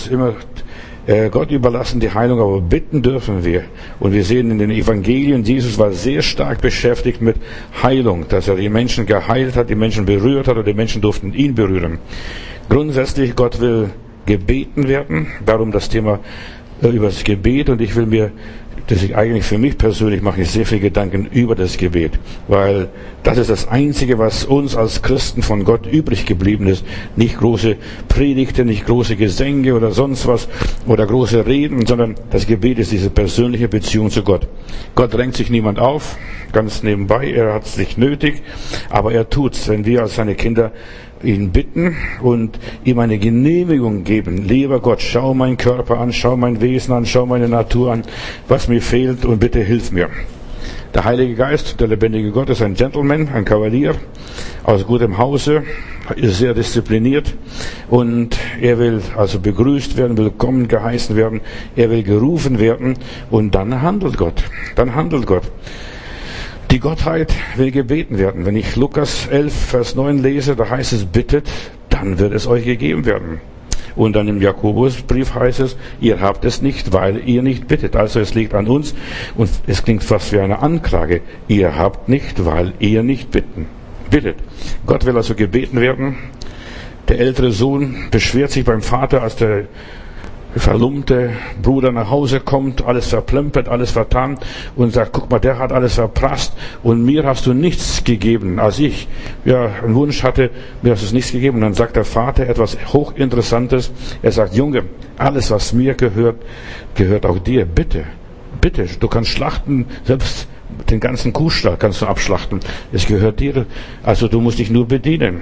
ist immer Gott überlassen, die Heilung, aber bitten dürfen wir. Und wir sehen in den Evangelien, Jesus war sehr stark beschäftigt mit Heilung, dass er die Menschen geheilt hat, die Menschen berührt hat und die Menschen durften ihn berühren. Grundsätzlich, Gott will gebeten werden, darum das Thema über das Gebet, und ich will mir, das ich eigentlich für mich persönlich mache, ich sehr viel Gedanken über das Gebet, weil das ist das Einzige, was uns als Christen von Gott übrig geblieben ist. Nicht große Predigten, nicht große Gesänge oder sonst was oder große Reden, sondern das Gebet ist diese persönliche Beziehung zu Gott. Gott drängt sich niemand auf, ganz nebenbei, er hat es nicht nötig, aber er tut's, wenn wir als seine Kinder ihn bitten und ihm eine Genehmigung geben. Lieber Gott, schau meinen Körper an, schau mein Wesen an, schau meine Natur an, was mir fehlt, und bitte hilf mir. Der Heilige Geist, der lebendige Gott, ist ein Gentleman, ein Kavalier aus gutem Hause, ist sehr diszipliniert, und er will also begrüßt werden, willkommen geheißen werden, er will gerufen werden, und dann handelt Gott. Dann handelt Gott. Die Gottheit will gebeten werden. Wenn ich Lukas 11, Vers 9 lese, da heißt es, bittet, dann wird es euch gegeben werden. Und dann im Jakobusbrief heißt es, ihr habt es nicht, weil ihr nicht bittet. Also es liegt an uns, und es klingt fast wie eine Anklage. Ihr habt nicht, weil ihr nicht bittet. Gott will also gebeten werden. Der ältere Sohn beschwert sich beim Vater, als der verlumpte Bruder nach Hause kommt, alles verplempert, alles vertan, und sagt, guck mal, der hat alles verprasst und mir hast du nichts gegeben. Als ich einen Wunsch hatte, mir hast du nichts gegeben. Und dann sagt der Vater etwas Hochinteressantes. Er sagt, Junge, alles was mir gehört, gehört auch dir. Bitte, bitte, du kannst schlachten, selbst den ganzen Kuhstall kannst du abschlachten. Es gehört dir, also du musst dich nur bedienen.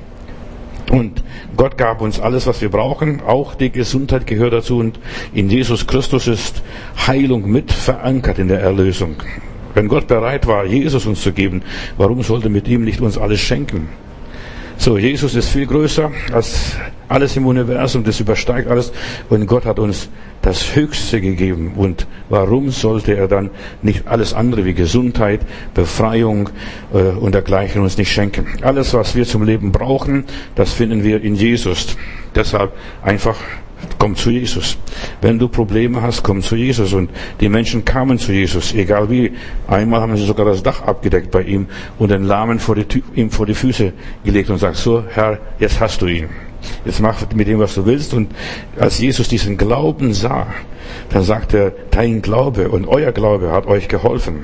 Und Gott gab uns alles, was wir brauchen. Auch die Gesundheit gehört dazu. Und in Jesus Christus ist Heilung mit verankert in der Erlösung. Wenn Gott bereit war, Jesus uns zu geben, warum sollte mit ihm nicht uns alles schenken? So, Jesus ist viel größer als alles im Universum. Das übersteigt alles. Und Gott hat uns das Höchste gegeben. Und warum sollte er dann nicht alles andere wie Gesundheit, Befreiung und dergleichen uns nicht schenken? Alles, was wir zum Leben brauchen, das finden wir in Jesus. Deshalb einfach komm zu Jesus. Wenn du Probleme hast, komm zu Jesus. Und die Menschen kamen zu Jesus, egal wie. Einmal haben sie sogar das Dach abgedeckt bei ihm und den Lahmen ihm vor die Füße gelegt und sagt, so Herr, jetzt hast du ihn. Jetzt mach mit dem, was du willst. Und als Jesus diesen Glauben sah, dann sagt er, dein Glaube und euer Glaube hat euch geholfen.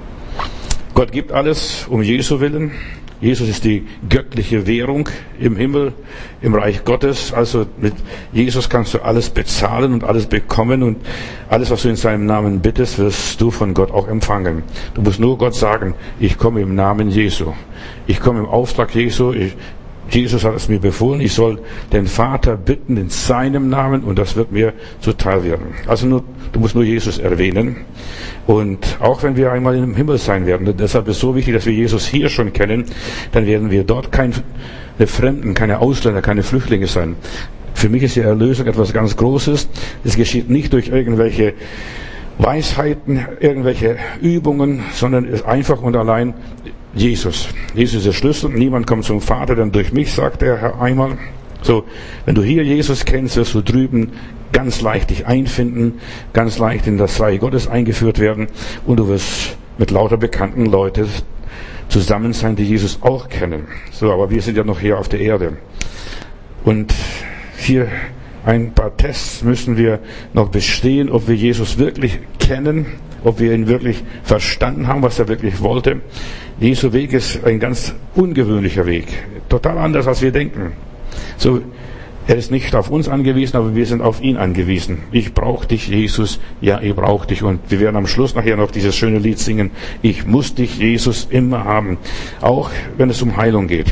Gott gibt alles um Jesu willen. Jesus ist die göttliche Währung im Himmel, im Reich Gottes. Also mit Jesus kannst du alles bezahlen und alles bekommen, und alles, was du in seinem Namen bittest, wirst du von Gott auch empfangen. Du musst nur Gott sagen, ich komme im Namen Jesu. Ich komme im Auftrag Jesu. Jesus hat es mir befohlen, ich soll den Vater bitten in seinem Namen, und das wird mir zuteil werden. Also du musst nur Jesus erwähnen. Und auch wenn wir einmal im Himmel sein werden, deshalb ist es so wichtig, dass wir Jesus hier schon kennen, dann werden wir dort keine Fremden, keine Ausländer, keine Flüchtlinge sein. Für mich ist die Erlösung etwas ganz Großes. Es geschieht nicht durch irgendwelche Weisheiten, irgendwelche Übungen, sondern es ist einfach und allein Jesus. Jesus ist der Schlüssel. Niemand kommt zum Vater, denn durch mich, sagt der Herr einmal. So, wenn du hier Jesus kennst, wirst du drüben ganz leicht dich einfinden, ganz leicht in das Reich Gottes eingeführt werden, und du wirst mit lauter bekannten Leuten zusammen sein, die Jesus auch kennen. So, aber wir sind ja noch hier auf der Erde. Und hier ein paar Tests müssen wir noch bestehen, ob wir Jesus wirklich kennen, ob wir ihn wirklich verstanden haben, was er wirklich wollte. Jesu Weg ist ein ganz ungewöhnlicher Weg, total anders, als wir denken. So, er ist nicht auf uns angewiesen, aber wir sind auf ihn angewiesen. Ich brauche dich, Jesus. Ja, ich brauche dich. Und wir werden am Schluss nachher noch dieses schöne Lied singen. Ich muss dich, Jesus, immer haben. Auch wenn es um Heilung geht.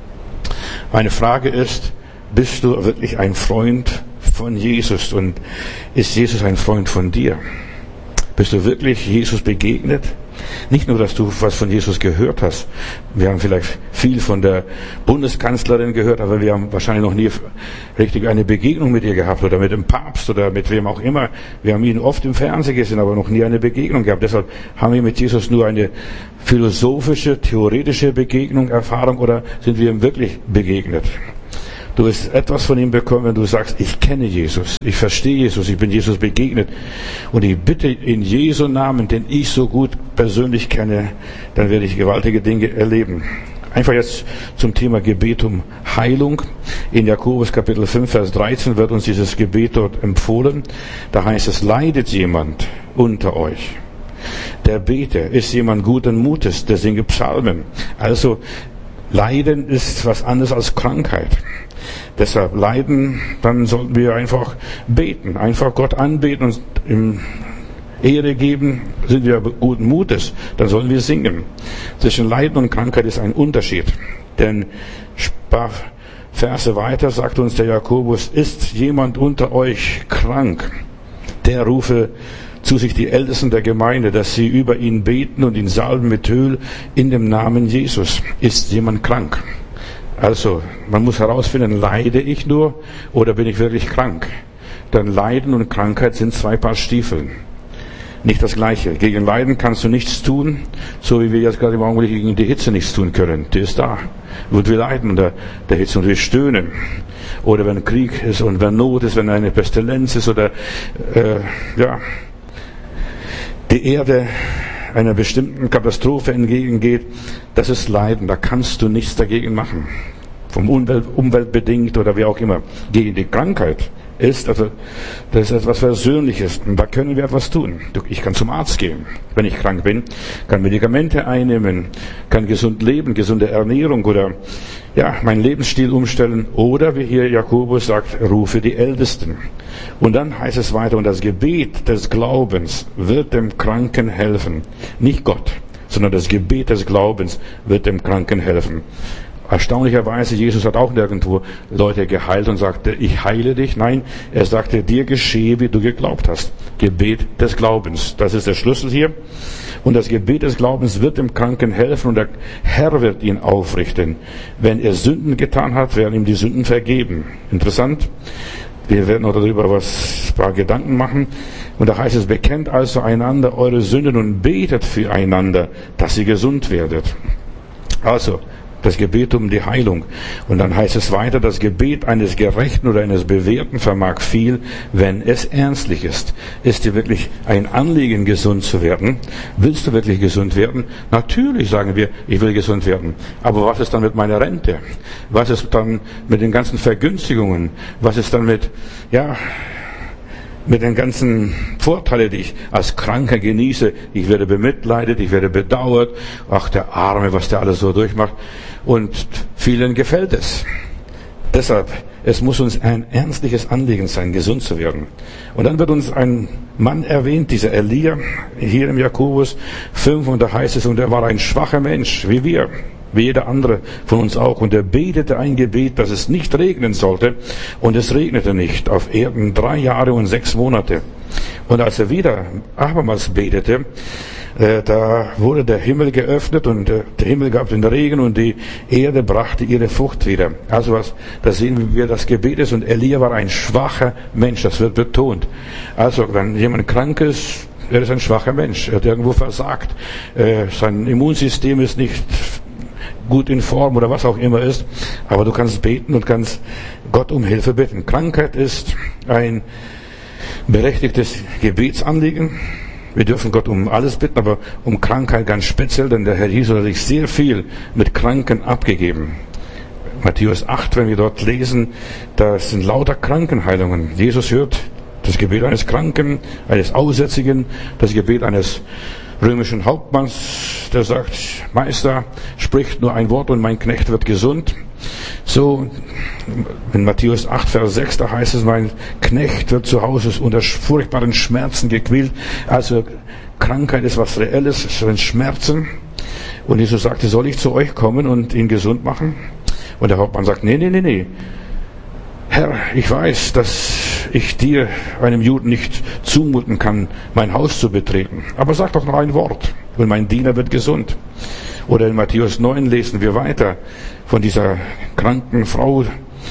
Meine Frage ist, bist du wirklich ein Freund von Jesus? Und ist Jesus ein Freund von dir? Bist du wirklich Jesus begegnet? Nicht nur, dass du was von Jesus gehört hast. Wir haben vielleicht viel von der Bundeskanzlerin gehört, aber wir haben wahrscheinlich noch nie richtig eine Begegnung mit ihr gehabt oder mit dem Papst oder mit wem auch immer. Wir haben ihn oft im Fernsehen gesehen, aber noch nie eine Begegnung gehabt. Deshalb haben wir mit Jesus nur eine philosophische, theoretische Begegnung, Erfahrung, oder sind wir ihm wirklich begegnet? Du wirst etwas von ihm bekommen, wenn du sagst, ich kenne Jesus, ich verstehe Jesus, ich bin Jesus begegnet und ich bitte in Jesu Namen, den ich so gut persönlich kenne, dann werde ich gewaltige Dinge erleben. Einfach jetzt zum Thema Gebet um Heilung. In Jakobus Kapitel 5, Vers 13 wird uns dieses Gebet dort empfohlen. Da heißt es, leidet jemand unter euch? Der bete, ist jemand guten Mutes, der singe Psalmen. Also Leiden ist was anderes als Krankheit. Deshalb Leiden, dann sollten wir einfach beten, einfach Gott anbeten und im Ehre geben, sind wir guten Mutes, dann sollen wir singen. Zwischen Leiden und Krankheit ist ein Unterschied. Denn ein paar Verse weiter sagt uns der Jakobus, ist jemand unter euch krank, der rufe zu sich die Ältesten der Gemeinde, dass sie über ihn beten und ihn salben mit Öl in dem Namen Jesus. Ist jemand krank? Also, man muss herausfinden, leide ich nur oder bin ich wirklich krank? Denn Leiden und Krankheit sind zwei Paar Stiefeln. Nicht das Gleiche. Gegen Leiden kannst du nichts tun, so wie wir jetzt gerade im Augenblick gegen die Hitze nichts tun können. Die ist da. Und wir leiden unter der Hitze und wir stöhnen. Oder wenn Krieg ist und wenn Not ist, wenn eine Pestilenz ist oder die Erde einer bestimmten Katastrophe entgegengeht, das ist Leiden. Da kannst du nichts dagegen machen. Vom Umweltbedingt oder wie auch immer. Gegen die Krankheit ist, also das ist etwas Persönliches. Und da können wir etwas tun. Ich kann zum Arzt gehen, wenn ich krank bin, kann Medikamente einnehmen, kann gesund leben, gesunde Ernährung oder meinen Lebensstil umstellen. Oder wie hier Jakobus sagt, rufe die Ältesten. Und dann heißt es weiter, und das Gebet des Glaubens wird dem Kranken helfen. Nicht Gott, sondern das Gebet des Glaubens wird dem Kranken helfen. Erstaunlicherweise, Jesus hat auch nirgendwo Leute geheilt und sagte, ich heile dich. Nein, er sagte, dir geschehe, wie du geglaubt hast. Gebet des Glaubens. Das ist der Schlüssel hier. Und das Gebet des Glaubens wird dem Kranken helfen und der Herr wird ihn aufrichten. Wenn er Sünden getan hat, werden ihm die Sünden vergeben. Interessant. Wir werden noch darüber ein paar Gedanken machen. Und da heißt es, bekennt also einander eure Sünden und betet füreinander, dass ihr gesund werdet. Also, das Gebet um die Heilung. Und dann heißt es weiter, das Gebet eines Gerechten oder eines Bewährten vermag viel, wenn es ernstlich ist. Ist dir wirklich ein Anliegen, gesund zu werden? Willst du wirklich gesund werden? Natürlich sagen wir, ich will gesund werden. Aber was ist dann mit meiner Rente? Was ist dann mit den ganzen Vergünstigungen? Was ist dann mit den ganzen Vorteilen, die ich als Kranker genieße? Ich werde bemitleidet, ich werde bedauert. Ach, der Arme, was der alles so durchmacht. Und vielen gefällt es. Deshalb, es muss uns ein ernstliches Anliegen sein, gesund zu werden. Und dann wird uns ein Mann erwähnt, dieser Elia, hier im Jakobus 5, und da heißt es, und er war ein schwacher Mensch, wie wir. Wie jeder andere von uns auch. Und er betete ein Gebet, dass es nicht regnen sollte. Und es regnete nicht auf Erden 3 Jahre und 6 Monate. Und als er wieder abermals betete, da wurde der Himmel geöffnet und der Himmel gab den Regen und die Erde brachte ihre Frucht wieder. Also da sehen wir, das Gebet ist. Und Elia war ein schwacher Mensch, das wird betont. Also wenn jemand krank ist, er ist ein schwacher Mensch. Er hat irgendwo versagt. Sein Immunsystem ist nicht gut in Form oder was auch immer ist, aber du kannst beten und kannst Gott um Hilfe bitten. Krankheit ist ein berechtigtes Gebetsanliegen. Wir dürfen Gott um alles bitten, aber um Krankheit ganz speziell, denn der Herr Jesus hat sich sehr viel mit Kranken abgegeben. Matthäus 8, wenn wir dort lesen, da sind lauter Krankenheilungen. Jesus hört das Gebet eines Kranken, eines Aussätzigen, das Gebet eines römischen Hauptmanns, der sagt, Meister, spricht nur ein Wort und mein Knecht wird gesund. So, in Matthäus 8, Vers 6, da heißt es, mein Knecht wird zu Hause unter furchtbaren Schmerzen gequält. Also, Krankheit ist was Reelles, es sind Schmerzen. Und Jesus sagte, soll ich zu euch kommen und ihn gesund machen? Und der Hauptmann sagt, nee. Herr, ich weiß, dass ich dir, einem Juden, nicht zumuten kann, mein Haus zu betreten. Aber sag doch noch ein Wort und mein Diener wird gesund. Oder in Matthäus 9 lesen wir weiter von dieser kranken Frau,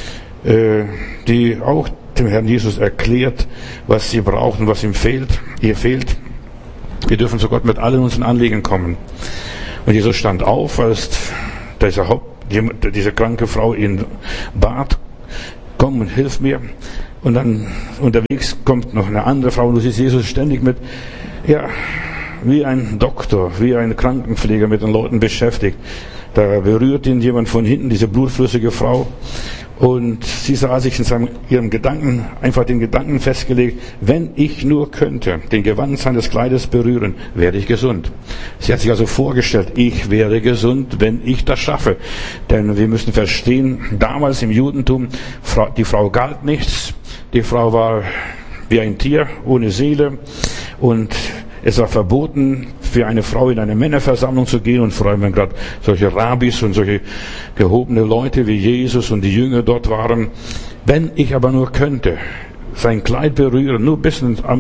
die auch dem Herrn Jesus erklärt, was sie braucht und was ihm fehlt. Ihr fehlt. Wir dürfen zu Gott mit allen unseren Anliegen kommen. Und Jesus stand auf, als diese kranke Frau ihn bat. komm und hilf mir. Und dann unterwegs kommt noch eine andere Frau und du siehst Jesus ständig mit, ja, wie ein Doktor, wie ein Krankenpfleger mit den Leuten beschäftigt. Da berührt ihn jemand von hinten, diese blutflüssige Frau. Und sie sah sich in ihrem Gedanken, einfach den Gedanken festgelegt, wenn ich nur könnte, den Gewand seines Kleides berühren, werde ich gesund. Sie hat sich also vorgestellt, ich werde gesund, wenn ich das schaffe. Denn wir müssen verstehen, damals im Judentum, die Frau galt nichts. Die Frau war wie ein Tier, ohne Seele. Und es war verboten, für eine Frau in eine Männerversammlung zu gehen, und vor allem, wenn gerade solche Rabbis und solche gehobene Leute wie Jesus und die Jünger dort waren. Wenn ich aber nur könnte, sein Kleid berühren, nur ein bisschen an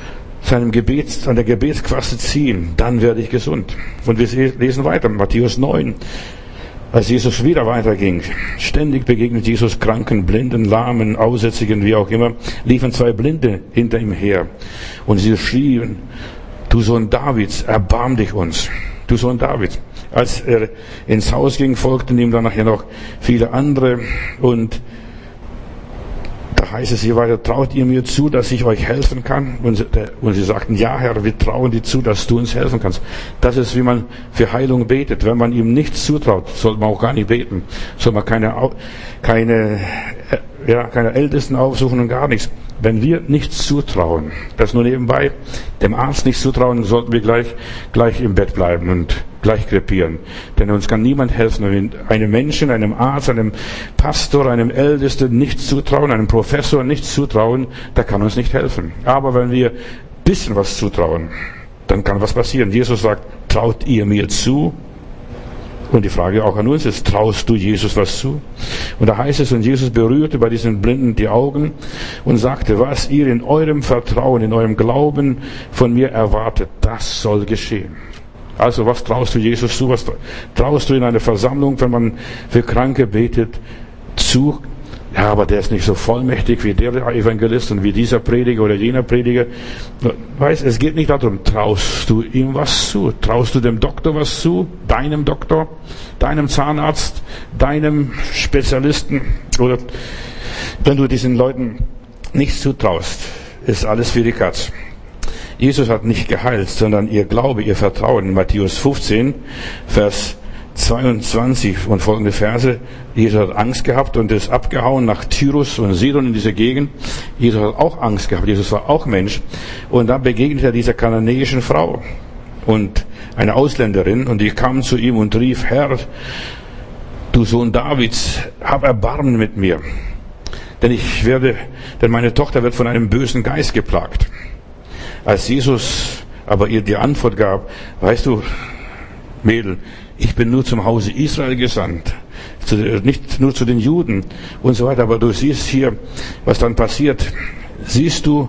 der Gebetsquaste ziehen, dann werde ich gesund. Und wir lesen weiter, Matthäus 9. Als Jesus wieder weiterging, ständig begegnet Jesus Kranken, Blinden, Lahmen, Aussätzigen, wie auch immer, liefen 2 Blinde hinter ihm her. Und sie schrien, du Sohn Davids, erbarm dich uns. Du Sohn Davids. Als er ins Haus ging, folgten ihm dann nachher noch viele andere. Und da heißt es hier weiter, traut ihr mir zu, dass ich euch helfen kann? Und sie sagten, ja Herr, wir trauen dir zu, dass du uns helfen kannst. Das ist, wie man für Heilung betet. Wenn man ihm nichts zutraut, sollte man auch gar nicht beten. Soll man keine Ältesten aufsuchen und gar nichts. Wenn wir nichts zutrauen, das nur nebenbei, dem Arzt nichts zutrauen, sollten wir gleich im Bett bleiben und gleich krepieren. Denn uns kann niemand helfen. Wenn wir einem Menschen, einem Arzt, einem Pastor, einem Ältesten nichts zutrauen, einem Professor nichts zutrauen, der kann uns nicht helfen. Aber wenn wir ein bisschen was zutrauen, dann kann was passieren. Jesus sagt, traut ihr mir zu? Und die Frage auch an uns ist, traust du Jesus was zu? Und da heißt es, und Jesus berührte bei diesen Blinden die Augen und sagte, was ihr in eurem Vertrauen, in eurem Glauben von mir erwartet, das soll geschehen. Also was traust du Jesus zu? Was traust du in einer Versammlung, wenn man für Kranke betet, zu? Ja, aber der ist nicht so vollmächtig wie der Evangelist und wie dieser Prediger oder jener Prediger. Weißt, es geht nicht darum, traust du ihm was zu? Traust du dem Doktor was zu? Deinem Doktor? Deinem Zahnarzt? Deinem Spezialisten? Oder wenn du diesen Leuten nichts zutraust, ist alles für die Katz. Jesus hat nicht geheilt, sondern ihr Glaube, ihr Vertrauen. In Matthäus 15, Vers 22 und folgende Verse. Jesus hat Angst gehabt und ist abgehauen nach Tyrus und Sidon in diese Gegend. Jesus hat auch Angst gehabt. Jesus war auch Mensch. Und dann begegnet er dieser kananäischen Frau und eine Ausländerin, und die kam zu ihm und rief, Herr, du Sohn Davids, hab Erbarmen mit mir. Denn meine Tochter wird von einem bösen Geist geplagt. Als Jesus aber ihr die Antwort gab, weißt du, Mädel, ich bin nur zum Hause Israel gesandt, nicht nur zu den Juden und so weiter, aber du siehst hier, was dann passiert. Siehst du,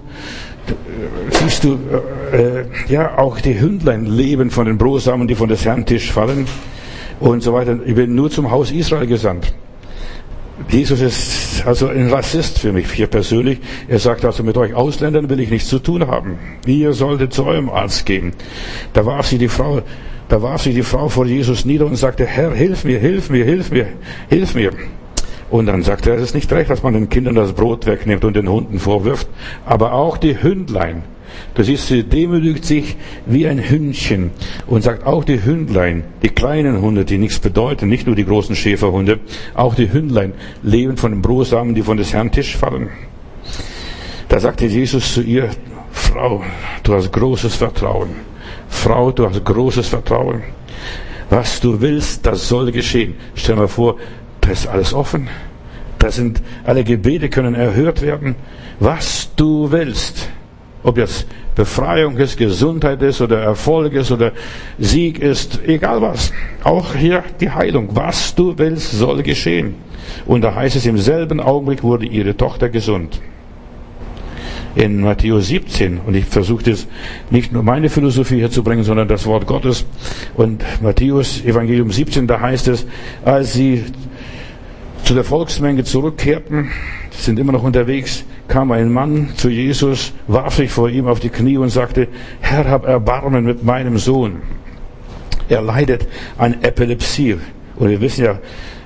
auch die Hündlein leben von den Brosamen, die von des Herrn Tisch fallen und so weiter. Ich bin nur zum Haus Israel gesandt. Jesus ist also ein Rassist für mich hier persönlich. Er sagt also, mit euch Ausländern will ich nichts zu tun haben. Ihr solltet zu eurem Arzt gehen. Da warf sich die Frau vor Jesus nieder und sagte, Herr, hilf mir, hilf mir, hilf mir, hilf mir. Und dann sagte er, es ist nicht recht, dass man den Kindern das Brot wegnimmt und den Hunden vorwirft, aber auch die Hündlein. Du siehst, sie demütigt sich wie ein Hündchen und sagt, auch die Hündlein, die kleinen Hunde, die nichts bedeuten, nicht nur die großen Schäferhunde, auch die Hündlein leben von den Brosamen, die von des Herrn Tisch fallen. Da sagte Jesus zu ihr, Frau, du hast großes Vertrauen. Frau, du hast großes Vertrauen. Was du willst, das soll geschehen. Stell dir mal vor, da ist alles offen. Alle Gebete können erhört werden. Was du willst. Ob jetzt Befreiung ist, Gesundheit ist oder Erfolg ist oder Sieg ist, egal was. Auch hier die Heilung. Was du willst, soll geschehen. Und da heißt es, im selben Augenblick wurde ihre Tochter gesund. In Matthäus 17, und ich versuche jetzt nicht nur meine Philosophie herzubringen, sondern das Wort Gottes. Und Matthäus Evangelium 17, da heißt es, als sie zu der Volksmenge zurückkehrten, sind immer noch unterwegs, kam ein Mann zu Jesus, warf sich vor ihm auf die Knie und sagte, Herr, hab Erbarmen mit meinem Sohn. Er leidet an Epilepsie. Und wir wissen ja,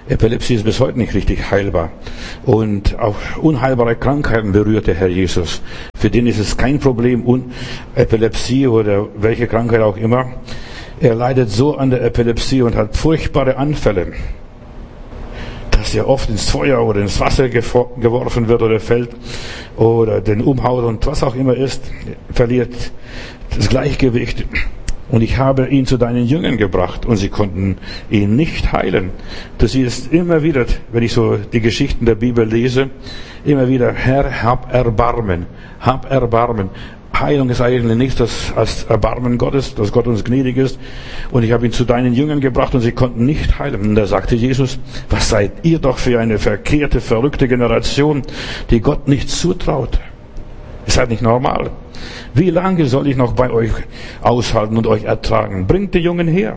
Epilepsie ist bis heute nicht richtig heilbar. Und auch unheilbare Krankheiten berührt der Herr Jesus. Für den ist es kein Problem, Epilepsie oder welche Krankheit auch immer. Er leidet so an der Epilepsie und hat furchtbare Anfälle, dass er oft ins Feuer oder ins Wasser geworfen wird oder fällt oder den umhaut und was auch immer ist, verliert das Gleichgewicht. Und ich habe ihn zu deinen Jüngern gebracht und sie konnten ihn nicht heilen. Du siehst immer wieder, wenn ich so die Geschichten der Bibel lese, immer wieder, Herr, hab Erbarmen, hab Erbarmen. Heilung ist eigentlich nichts als Erbarmen Gottes, dass Gott uns gnädig ist. Und ich habe ihn zu deinen Jüngern gebracht und sie konnten nicht heilen. Und da sagte Jesus, was seid ihr doch für eine verkehrte, verrückte Generation, die Gott nicht zutraut. Ihr seid nicht normal. Wie lange soll ich noch bei euch aushalten und euch ertragen? Bringt die Jungen her.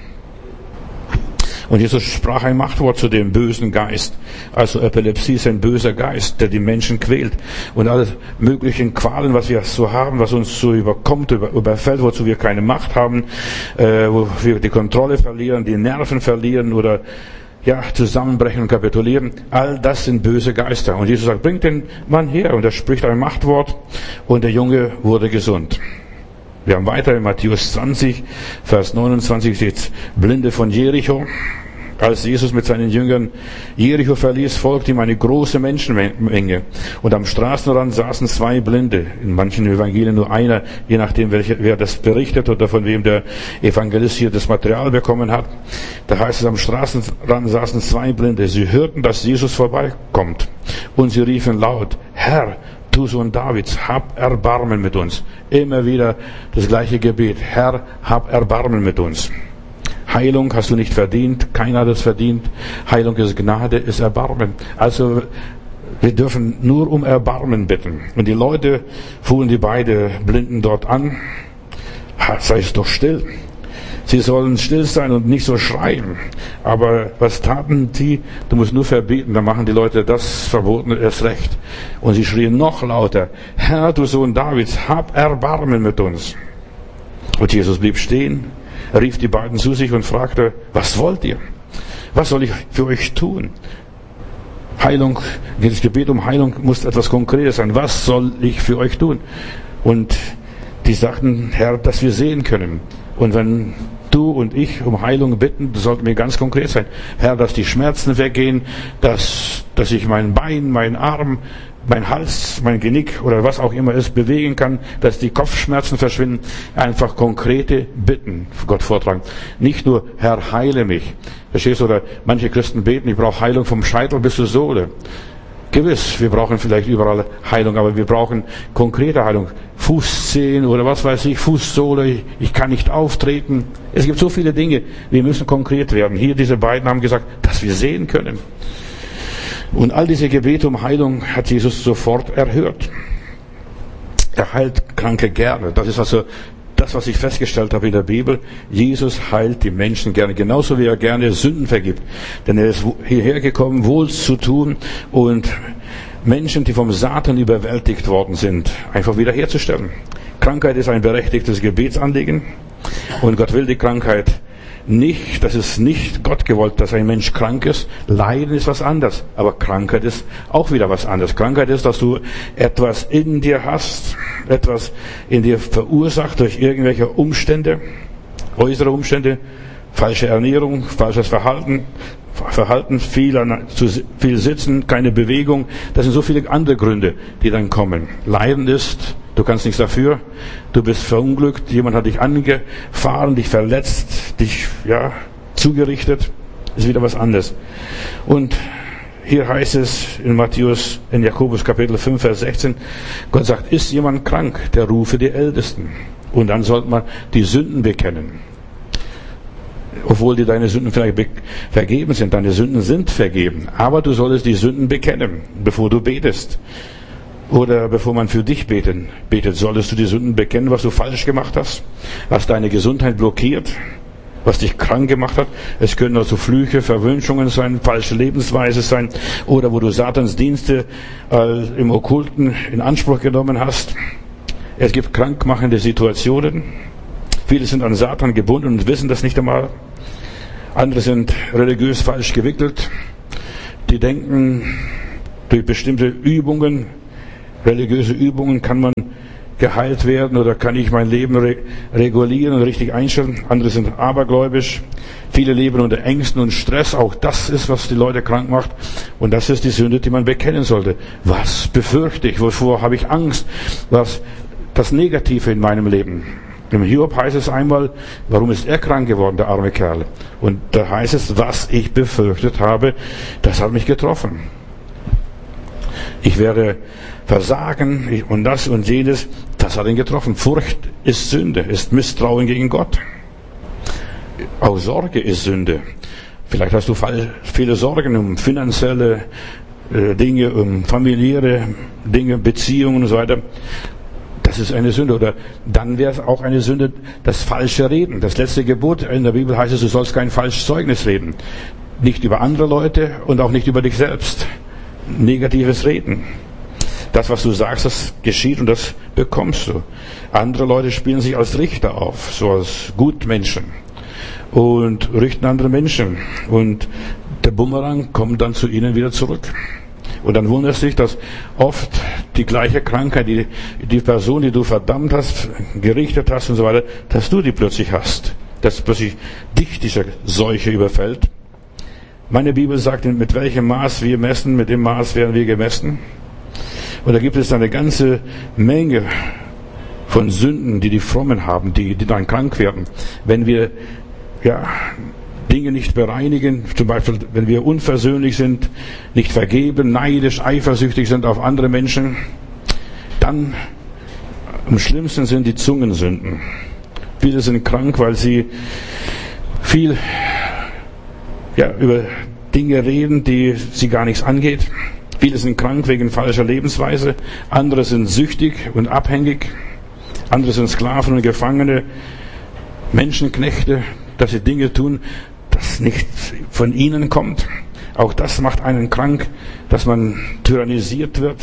Und Jesus sprach ein Machtwort zu dem bösen Geist. Also Epilepsie ist ein böser Geist, der die Menschen quält. Und alle möglichen Qualen, was wir so haben, was uns so überkommt, überfällt, wozu wir keine Macht haben, wo wir die Kontrolle verlieren, die Nerven verlieren oder zusammenbrechen und kapitulieren. All das sind böse Geister. Und Jesus sagt, bringt den Mann her. Und er spricht ein Machtwort und der Junge wurde gesund. Wir haben weiter in Matthäus 20, Vers 29 steht, Blinde von Jericho. Als Jesus mit seinen Jüngern Jericho verließ, folgte ihm eine große Menschenmenge. Und am Straßenrand saßen 2 Blinde. In manchen Evangelien nur einer, je nachdem, wer das berichtet oder von wem der Evangelist hier das Material bekommen hat. Da heißt es, am Straßenrand saßen 2 Blinde. Sie hörten, dass Jesus vorbeikommt. Und sie riefen laut, Herr, du Sohn Davids, hab Erbarmen mit uns. Immer wieder das gleiche Gebet. Herr, hab Erbarmen mit uns. Heilung hast du nicht verdient, keiner hat es verdient. Heilung ist Gnade, ist Erbarmen. Also wir dürfen nur um Erbarmen bitten. Und die Leute fuhren die beiden Blinden dort an. Sei es doch still. Sie sollen still sein und nicht so schreien. Aber was taten die? Du musst nur verbieten, dann machen die Leute das Verbotene erst recht. Und sie schrien noch lauter, Herr, du Sohn Davids, hab Erbarmen mit uns. Und Jesus blieb stehen, rief die beiden zu sich und fragte, was wollt ihr? Was soll ich für euch tun? Heilung, das Gebet um Heilung muss etwas Konkretes sein. Was soll ich für euch tun? Und die sagten, Herr, dass wir sehen können. Und wenn du und ich um Heilung bitten, das sollte mir ganz konkret sein. Herr, dass die Schmerzen weggehen, dass ich mein Bein, mein Arm, mein Hals, mein Genick oder was auch immer es bewegen kann, dass die Kopfschmerzen verschwinden. Einfach konkrete Bitten für Gott vortragen. Nicht nur, Herr, heile mich. Verstehst du? Oder manche Christen beten, ich brauche Heilung vom Scheitel bis zur Sohle. Gewiss, wir brauchen vielleicht überall Heilung, aber wir brauchen konkrete Heilung. Fußzehen oder was weiß ich, Fußsohle, ich kann nicht auftreten. Es gibt so viele Dinge, wir müssen konkret werden. Hier, diese beiden haben gesagt, dass wir sehen können. Und all diese Gebete um Heilung hat Jesus sofort erhört. Er heilt Kranke gerne. Das ist also das, was ich festgestellt habe in der Bibel. Jesus heilt die Menschen gerne, genauso wie er gerne Sünden vergibt. Denn er ist hierher gekommen, Wohles zu tun und Menschen, die vom Satan überwältigt worden sind, einfach wiederherzustellen. Krankheit ist ein berechtigtes Gebetsanliegen und Gott will die Krankheit nicht, das ist nicht Gott gewollt, dass ein Mensch krank ist. Leiden ist was anderes, aber Krankheit ist auch wieder was anderes. Krankheit ist, dass du etwas in dir hast, etwas in dir verursacht durch irgendwelche Umstände, äußere Umstände, falsche Ernährung, falsches Verhalten, viel Sitzen, keine Bewegung. Das sind so viele andere Gründe, die dann kommen. Leiden ist, du kannst nichts dafür, du bist verunglückt, jemand hat dich angefahren, dich verletzt, dich zugerichtet, ist wieder was anderes. Und hier heißt es in Jakobus Kapitel 5, Vers 16, Gott sagt, ist jemand krank, der rufe die Ältesten. Und dann sollte man die Sünden bekennen. Obwohl dir deine Sünden vielleicht vergeben sind, deine Sünden sind vergeben. Aber du solltest die Sünden bekennen, bevor du betest. Oder bevor man für dich betet, solltest du die Sünden bekennen, was du falsch gemacht hast, was deine Gesundheit blockiert, was dich krank gemacht hat. Es können also Flüche, Verwünschungen sein, falsche Lebensweise sein, oder wo du Satans Dienste im Okkulten in Anspruch genommen hast. Es gibt krankmachende Situationen. Viele sind an Satan gebunden und wissen das nicht einmal. Andere sind religiös falsch gewickelt. Die denken, durch bestimmte Übungen, religiöse Übungen kann man geheilt werden oder kann ich mein Leben regulieren und richtig einstellen. Andere sind abergläubisch. Viele leben unter Ängsten und Stress. Auch das ist, was die Leute krank macht. Und das ist die Sünde, die man bekennen sollte. Was befürchte ich? Wovor habe ich Angst? Was das Negative in meinem Leben? Im Hiob heißt es einmal, warum ist er krank geworden, der arme Kerl? Und da heißt es, was ich befürchtet habe, das hat mich getroffen. Ich werde versagen und das und jenes, das hat ihn getroffen. Furcht ist Sünde, ist Misstrauen gegen Gott. Auch Sorge ist Sünde. Vielleicht hast du viele Sorgen um finanzielle Dinge, um familiäre Dinge, Beziehungen und so weiter. Das ist eine Sünde. Oder dann wäre es auch eine Sünde, das falsche Reden. Das letzte Gebot in der Bibel heißt es, du sollst kein falsches Zeugnis reden. Nicht über andere Leute und auch nicht über dich selbst. Negatives Reden. Das, was du sagst, das geschieht und das bekommst du. Andere Leute spielen sich als Richter auf, so als Gutmenschen und richten andere Menschen. Und der Bumerang kommt dann zu ihnen wieder zurück. Und dann wundert sich, dass oft die gleiche Krankheit, die Person, die du verdammt hast, gerichtet hast und so weiter, dass du die plötzlich hast. Dass plötzlich dich diese Seuche überfällt. Meine Bibel sagt, mit welchem Maß wir messen, mit dem Maß werden wir gemessen. Und da gibt es eine ganze Menge von Sünden, die Frommen haben, die dann krank werden. Wenn wir Dinge nicht bereinigen, zum Beispiel wenn wir unversöhnlich sind, nicht vergeben, neidisch, eifersüchtig sind auf andere Menschen, dann am schlimmsten sind die Zungensünden. Viele sind krank, weil sie viel über Dinge reden, die sie gar nichts angeht. Viele sind krank wegen falscher Lebensweise. Andere sind süchtig und abhängig. Andere sind Sklaven und Gefangene, Menschenknechte, dass sie Dinge tun, das nicht von ihnen kommt. Auch das macht einen krank, dass man tyrannisiert wird.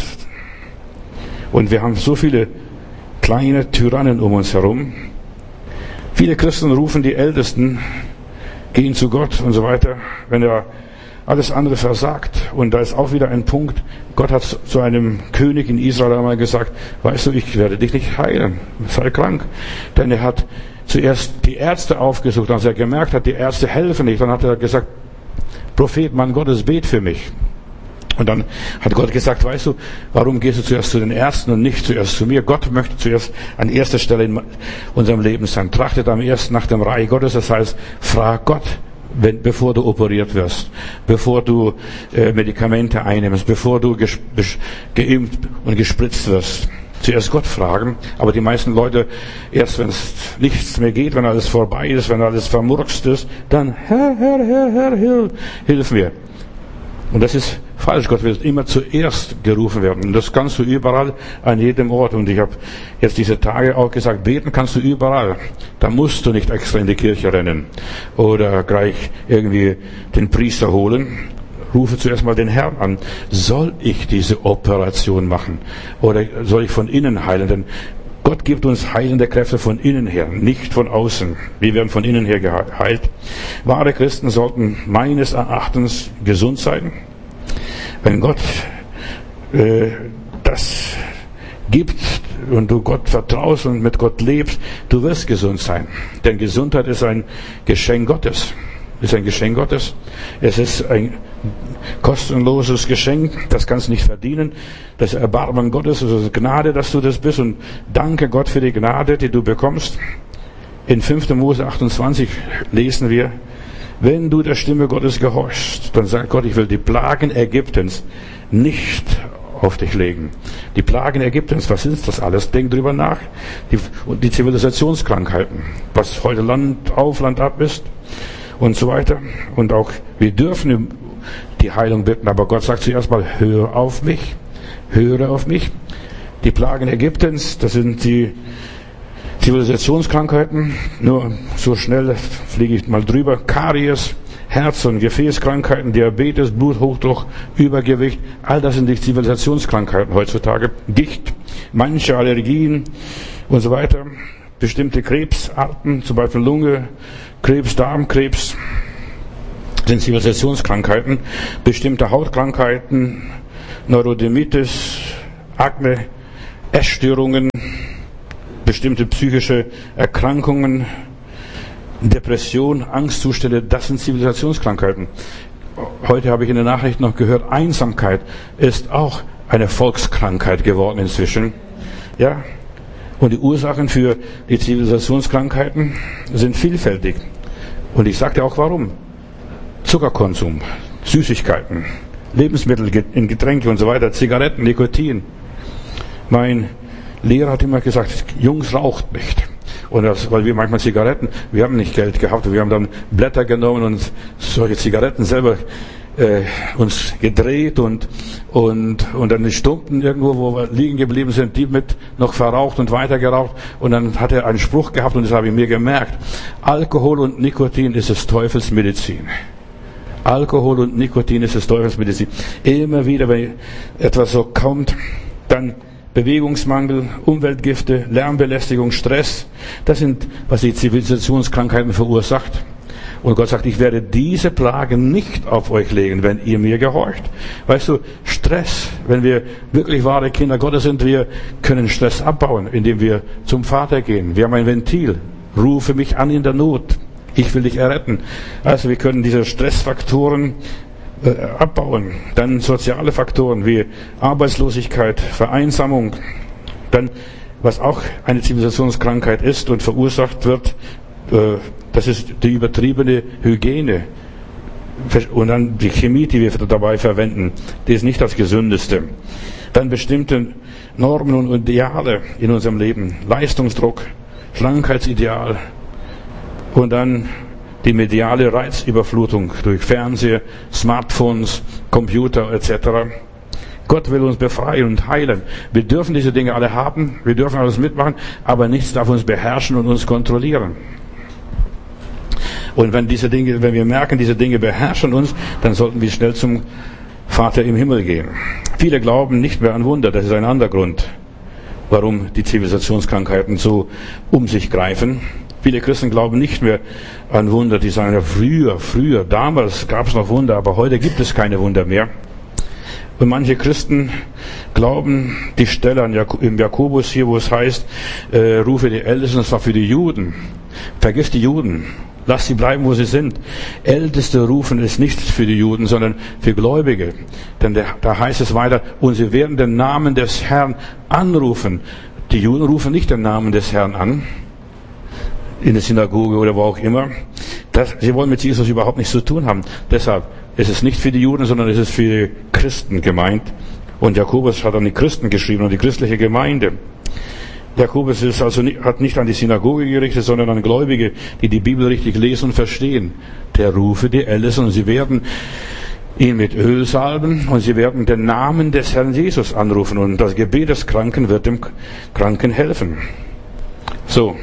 Und wir haben so viele kleine Tyrannen um uns herum. Viele Christen rufen die Ältesten, gehen zu Gott und so weiter, wenn er alles andere versagt. Und da ist auch wieder ein Punkt, Gott hat zu einem König in Israel einmal gesagt, weißt du, ich werde dich nicht heilen, sei krank. Denn er hat zuerst die Ärzte aufgesucht, als er gemerkt hat, die Ärzte helfen nicht, dann hat er gesagt, Prophet, Mann Gottes, bet für mich. Und dann hat Gott gesagt, weißt du, warum gehst du zuerst zu den Ärzten und nicht zuerst zu mir? Gott möchte zuerst an erster Stelle in unserem Leben sein. Trachtet am ersten nach dem Reich Gottes, das heißt, frag Gott, bevor du operiert wirst, bevor du Medikamente einnimmst, bevor du geimpft und gespritzt wirst. Zuerst Gott fragen, aber die meisten Leute, erst wenn es nichts mehr geht, wenn alles vorbei ist, wenn alles vermurkst ist, dann Herr, hilf mir. Und das ist falsch. Gott will immer zuerst gerufen werden. Und das kannst du überall, an jedem Ort. Und ich habe jetzt diese Tage auch gesagt, beten kannst du überall. Da musst du nicht extra in die Kirche rennen oder gleich irgendwie den Priester holen. Rufe zuerst mal den Herrn an. Soll ich diese Operation machen? Oder soll ich von innen heilen? Denn Gott gibt uns heilende Kräfte von innen her, nicht von außen. Wir werden von innen her geheilt. Wahre Christen sollten meines Erachtens gesund sein. Wenn Gott das gibt und du Gott vertraust und mit Gott lebst, du wirst gesund sein. Denn Gesundheit ist ein Geschenk Gottes. Es ist ein kostenloses Geschenk, das kannst du nicht verdienen. Das Erbarmen Gottes, das ist Gnade, dass du das bist. Und danke Gott für die Gnade, die du bekommst. In 5. Mose 28 lesen wir, wenn du der Stimme Gottes gehorchst, dann sagt Gott, ich will die Plagen Ägyptens nicht auf dich legen. Die Plagen Ägyptens, was sind das alles? Denk drüber nach. Die Zivilisationskrankheiten, was heute Land auf, Land ab ist und so weiter. Und auch wir dürfen die Heilung bitten, aber Gott sagt zuerst mal, höre auf mich. Die Plagen Ägyptens, das sind die Zivilisationskrankheiten, nur so schnell fliege ich mal drüber, Karies, Herz- und Gefäßkrankheiten, Diabetes, Bluthochdruck, Übergewicht, all das sind die Zivilisationskrankheiten heutzutage, Gicht, manche Allergien und so weiter, bestimmte Krebsarten, zum Beispiel Lunge, Krebs, Darmkrebs, sind Zivilisationskrankheiten, bestimmte Hautkrankheiten, Neurodermitis, Akne, Essstörungen, bestimmte psychische Erkrankungen, Depression, Angstzustände, das sind Zivilisationskrankheiten. Heute habe ich in der Nachricht noch gehört, Einsamkeit ist auch eine Volkskrankheit geworden inzwischen. Ja? Und die Ursachen für die Zivilisationskrankheiten sind vielfältig. Und ich sagte auch warum. Zuckerkonsum, Süßigkeiten, Lebensmittel in Getränke und so weiter, Zigaretten, Nikotin. Mein Lehrer hat immer gesagt, Jungs, raucht nicht. Und das, weil wir manchmal Zigaretten, wir haben nicht Geld gehabt, wir haben dann Blätter genommen und solche Zigaretten selber uns gedreht und dann die Stumpen irgendwo, wo wir liegen geblieben sind, die mit noch verraucht und weiter geraucht. Und dann hat er einen Spruch gehabt und das habe ich mir gemerkt. Alkohol und Nikotin ist des Teufels Medizin. Alkohol und Nikotin ist des Teufels Medizin. Immer wieder, wenn etwas so kommt, dann Bewegungsmangel, Umweltgifte, Lärmbelästigung, Stress. Das sind, was die Zivilisationskrankheiten verursacht. Und Gott sagt, ich werde diese Plagen nicht auf euch legen, wenn ihr mir gehorcht. Weißt du, Stress, wenn wir wirklich wahre Kinder Gottes sind, wir können Stress abbauen, indem wir zum Vater gehen. Wir haben ein Ventil. Rufe mich an in der Not. Ich will dich erretten. Also wir können diese Stressfaktoren abbauen. Dann soziale Faktoren wie Arbeitslosigkeit, Vereinsamung. Dann, was auch eine Zivilisationskrankheit ist und verursacht wird, das ist die übertriebene Hygiene. Und dann die Chemie, die wir dabei verwenden, die ist nicht das Gesündeste. Dann bestimmte Normen und Ideale in unserem Leben. Leistungsdruck, Schlankheitsideal. Und dann die mediale Reizüberflutung durch Fernseher, Smartphones, Computer etc. Gott will uns befreien und heilen. Wir dürfen diese Dinge alle haben, wir dürfen alles mitmachen, aber nichts darf uns beherrschen und uns kontrollieren. Und wenn wir merken, diese Dinge beherrschen uns, dann sollten wir schnell zum Vater im Himmel gehen. Viele glauben nicht mehr an Wunder, das ist ein anderer Grund, warum die Zivilisationskrankheiten so um sich greifen. Viele Christen glauben nicht mehr an Wunder, die sagen, ja, früher, damals gab es noch Wunder, aber heute gibt es keine Wunder mehr. Und manche Christen glauben die Stelle im Jakobus hier, wo es heißt, rufe die Ältesten, das war für die Juden. Vergiss die Juden. Lass sie bleiben, wo sie sind. Älteste rufen ist nicht für die Juden, sondern für Gläubige. Denn da heißt es weiter, und sie werden den Namen des Herrn anrufen. Die Juden rufen nicht den Namen des Herrn an, in der Synagoge oder wo auch immer. Sie wollen mit Jesus überhaupt nichts zu tun haben. Deshalb ist es nicht für die Juden, sondern es ist für die Christen gemeint. Und Jakobus hat an die Christen geschrieben und die christliche Gemeinde. Jakobus hat nicht an die Synagoge gerichtet, sondern an Gläubige, die die Bibel richtig lesen und verstehen. Der rufe die Ältesten und sie werden ihn mit Öl salben und sie werden den Namen des Herrn Jesus anrufen und das Gebet des Kranken wird dem Kranken helfen. So,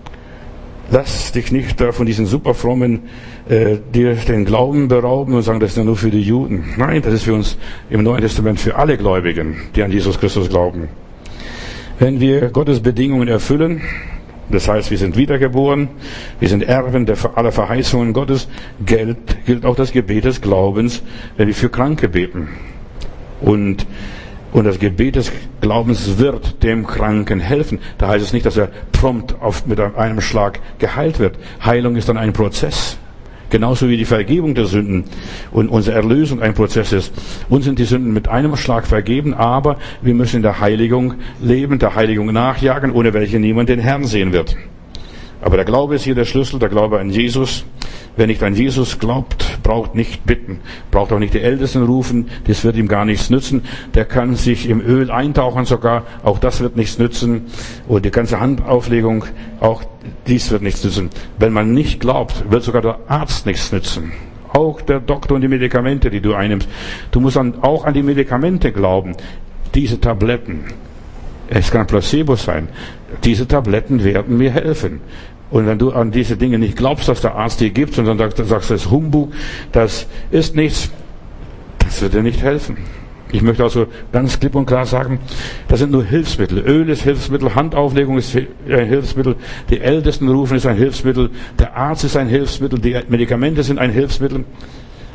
lass dich nicht von diesen superfrommen dir den Glauben berauben und sagen, das ist ja nur für die Juden. Nein, das ist für uns im Neuen Testament für alle Gläubigen, die an Jesus Christus glauben. Wenn wir Gottes Bedingungen erfüllen, das heißt, wir sind wiedergeboren, wir sind Erben aller Verheißungen Gottes, gilt auch das Gebet des Glaubens, wenn wir für Kranke beten. Und das Gebet des Glaubens wird dem Kranken helfen. Da heißt es nicht, dass er prompt mit einem Schlag geheilt wird. Heilung ist dann ein Prozess. Genauso wie die Vergebung der Sünden und unsere Erlösung ein Prozess ist. Uns sind die Sünden mit einem Schlag vergeben, aber wir müssen in der Heiligung leben, der Heiligung nachjagen, ohne welche niemand den Herrn sehen wird. Aber der Glaube ist hier der Schlüssel, der Glaube an Jesus. Wer nicht an Jesus glaubt, braucht nicht bitten, braucht auch nicht die Ältesten rufen, das wird ihm gar nichts nützen. Der kann sich im Öl eintauchen sogar, auch das wird nichts nützen. Und die ganze Handauflegung, auch dies wird nichts nützen. Wenn man nicht glaubt, wird sogar der Arzt nichts nützen. Auch der Doktor und die Medikamente, die du einnimmst. Du musst auch an die Medikamente glauben. Diese Tabletten, es kann ein Placebo sein, diese Tabletten werden mir helfen. Und wenn du an diese Dinge nicht glaubst, dass der Arzt dir gibt, sondern sagst, das ist Humbug, das ist nichts, das wird dir nicht helfen. Ich möchte also ganz klipp und klar sagen, das sind nur Hilfsmittel. Öl ist Hilfsmittel, Handauflegung ist ein Hilfsmittel, die Ältesten rufen ist ein Hilfsmittel, der Arzt ist ein Hilfsmittel, die Medikamente sind ein Hilfsmittel.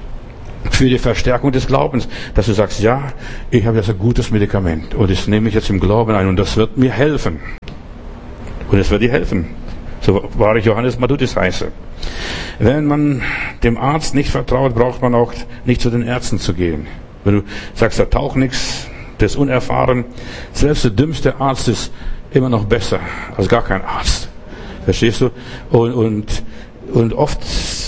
für die Verstärkung des Glaubens, dass du sagst, ja, ich habe jetzt ein gutes Medikament und das nehme ich jetzt im Glauben ein und das wird mir helfen. Und es wird dir helfen. So wahr ich Johannes Matthäus heiße. Wenn man dem Arzt nicht vertraut, braucht man auch nicht zu den Ärzten zu gehen. Wenn du sagst, da taucht nichts, das ist unerfahren, selbst der dümmste Arzt ist immer noch besser als gar kein Arzt. Verstehst du? Und oft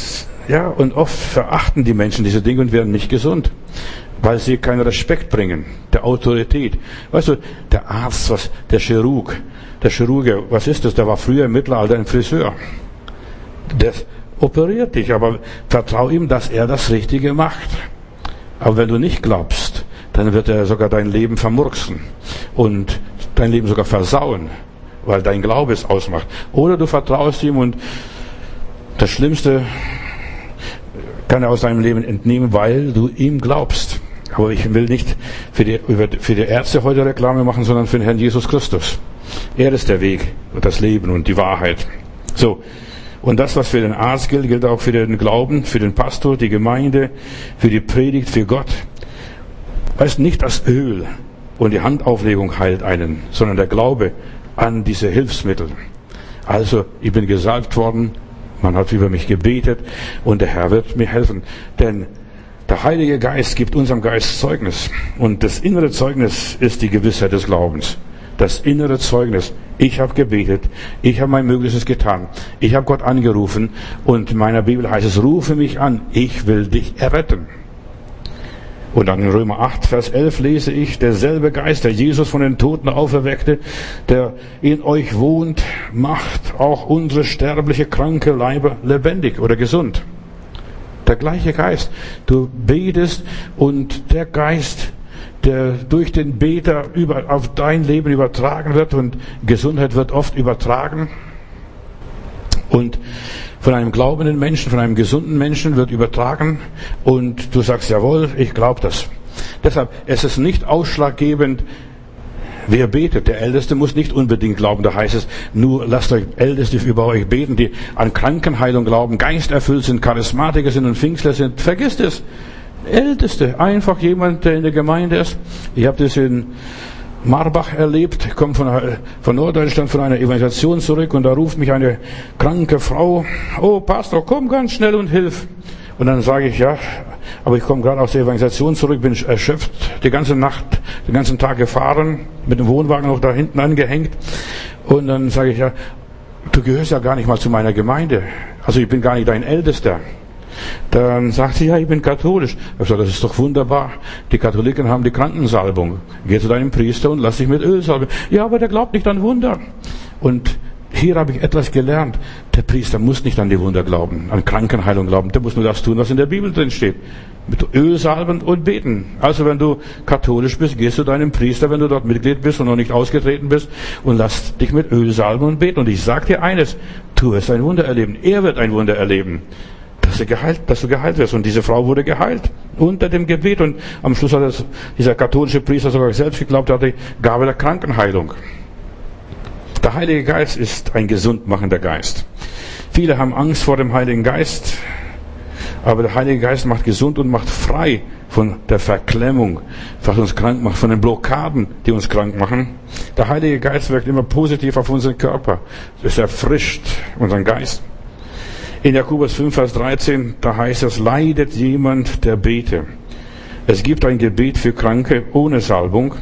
verachten die Menschen diese Dinge und werden nicht gesund, weil sie keinen Respekt bringen, der Autorität. Weißt du, der Arzt, der Chirurge, was ist das? Der war früher im Mittelalter ein Friseur. Der operiert dich, aber vertrau ihm, dass er das Richtige macht. Aber wenn du nicht glaubst, dann wird er sogar dein Leben vermurksen und dein Leben sogar versauen, weil dein Glaube es ausmacht. Oder du vertraust ihm und das Schlimmste kann er aus deinem Leben entnehmen, weil du ihm glaubst. Aber ich will nicht für die Ärzte heute Reklame machen, sondern für den Herrn Jesus Christus. Er ist der Weg und das Leben und die Wahrheit. So. Und das, was für den Arzt gilt, gilt auch für den Glauben, für den Pastor, die Gemeinde, für die Predigt, für Gott. Weißt nicht das Öl und die Handauflegung heilt einen, sondern der Glaube an diese Hilfsmittel. Also, ich bin gesalbt worden, man hat über mich gebetet und der Herr wird mir helfen. Denn der Heilige Geist gibt unserem Geist Zeugnis. Und das innere Zeugnis ist die Gewissheit des Glaubens. Das innere Zeugnis. Ich habe gebetet. Ich habe mein Möglichstes getan. Ich habe Gott angerufen. Und in meiner Bibel heißt es, rufe mich an. Ich will dich erretten. Und dann in Römer 8, Vers 11 lese ich, derselbe Geist, der Jesus von den Toten auferweckte, der in euch wohnt, macht auch unsere sterbliche, kranke Leiber lebendig oder gesund. Der gleiche Geist. Du betest und der Geist, der durch den Beter auf dein Leben übertragen wird und Gesundheit wird oft übertragen. Und von einem glaubenden Menschen, von einem gesunden Menschen wird übertragen und du sagst, jawohl, ich glaube das. Deshalb, es ist nicht ausschlaggebend, wer betet. Der Älteste muss nicht unbedingt glauben. Da heißt es, nur lasst euch Älteste über euch beten, die an Krankenheilung glauben, geisterfüllt sind, Charismatiker sind und Pfingstler sind. Vergisst es. Älteste, einfach jemand, der in der Gemeinde ist. Ich habe das in Marbach erlebt. Ich komme von Norddeutschland, von einer Evangelisation zurück und da ruft mich eine kranke Frau, oh Pastor, komm ganz schnell und hilf. Und dann sage ich, ja, aber ich komme gerade aus der Evangelisation zurück, bin erschöpft, die ganze Nacht, den ganzen Tag gefahren, mit dem Wohnwagen noch da hinten angehängt. Und dann sage ich, ja, du gehörst ja gar nicht mal zu meiner Gemeinde. Also ich bin gar nicht dein Ältester. Dann sagt sie, ja, ich bin katholisch. Ich sage, das ist doch wunderbar. Die Katholiken haben die Krankensalbung. Geh zu deinem Priester und lass dich mit Öl salben. Ja, aber der glaubt nicht an Wunder. Und hier habe ich etwas gelernt. Der Priester muss nicht an die Wunder glauben, an Krankenheilung glauben. Der muss nur das tun, was in der Bibel drin steht. Mit Öl salben und beten. Also wenn du katholisch bist, gehst du deinem Priester, wenn du dort Mitglied bist und noch nicht ausgetreten bist, und lass dich mit Öl salben und beten. Und ich sage dir eines, du wirst ein Wunder erleben. Er wird ein Wunder erleben. Dass du geheilt wirst. Und diese Frau wurde geheilt unter dem Gebet. Und am Schluss hat dieser katholische Priester sogar selbst geglaubt, er hat die Gabe der Krankenheilung. Der Heilige Geist ist ein gesundmachender Geist. Viele haben Angst vor dem Heiligen Geist, aber der Heilige Geist macht gesund und macht frei von der Verklemmung, was uns krank macht, von den Blockaden, die uns krank machen. Der Heilige Geist wirkt immer positiv auf unseren Körper. Es erfrischt unseren Geist. In Jakobus 5, Vers 13, da heißt es, leidet jemand, der bete. Es gibt ein Gebet für Kranke ohne Salbung.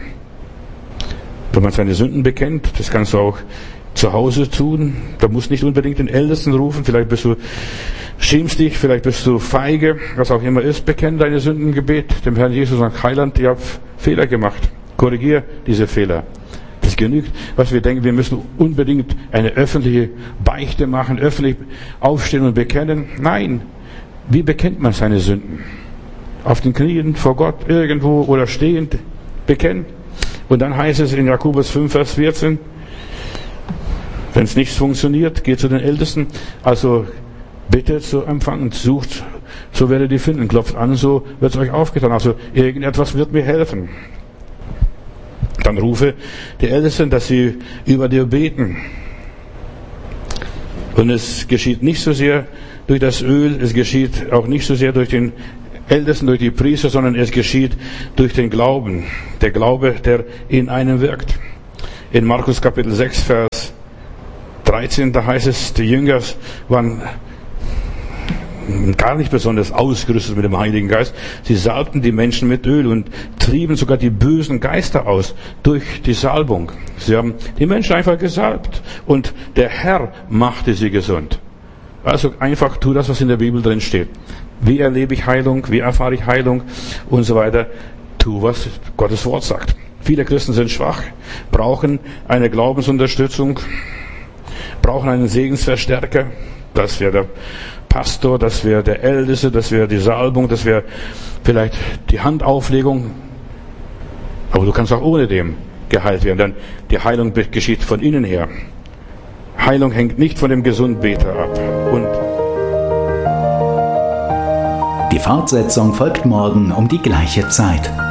Wenn man seine Sünden bekennt, das kannst du auch zu Hause tun. Da musst nicht unbedingt den Ältesten rufen. Vielleicht schämst dich, vielleicht bist du feige, was auch immer ist. Bekenne deine Sünden im Gebet dem Herrn Jesus und Heiland, ich habe Fehler gemacht. Korrigiere diese Fehler. Das genügt, was wir denken, wir müssen unbedingt eine öffentliche Beichte machen, öffentlich aufstehen und bekennen. Nein, wie bekennt man seine Sünden? Auf den Knien vor Gott irgendwo oder stehend bekennen. Und dann heißt es in Jakobus 5, Vers 14, wenn es nicht funktioniert, geht zu den Ältesten. Also bittet, so empfangen, sucht, so werdet ihr finden, klopft an, so wird es euch aufgetan. Also irgendetwas wird mir helfen. Dann rufe die Ältesten, dass sie über dir beten. Und es geschieht nicht so sehr durch das Öl, es geschieht auch nicht so sehr durch den Ältesten, durch die Priester, sondern es geschieht durch den Glauben. Der Glaube, der in einem wirkt. In Markus Kapitel 6, Vers 13, da heißt es, die Jünger waren gar nicht besonders ausgerüstet mit dem Heiligen Geist. Sie salbten die Menschen mit Öl und trieben sogar die bösen Geister aus durch die Salbung. Sie haben die Menschen einfach gesalbt und der Herr machte sie gesund. Also einfach tu das, was in der Bibel drin steht. Wie erlebe ich Heilung? Wie erfahre ich Heilung? Und so weiter. Tu, was Gottes Wort sagt. Viele Christen sind schwach, brauchen eine Glaubensunterstützung, brauchen einen Segensverstärker. Das wäre der Pastor, das wäre der Älteste, das wäre die Salbung, das wäre vielleicht die Handauflegung. Aber du kannst auch ohne dem geheilt werden, denn die Heilung geschieht von innen her. Heilung hängt nicht von dem Gesundbeter ab. Und die Fortsetzung folgt morgen um die gleiche Zeit.